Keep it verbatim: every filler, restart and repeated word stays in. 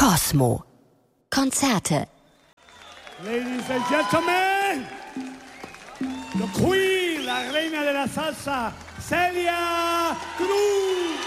Cosmo. Konzerte. Ladies and Gentlemen, the Queen, la reina de la salsa, Celia Cruz.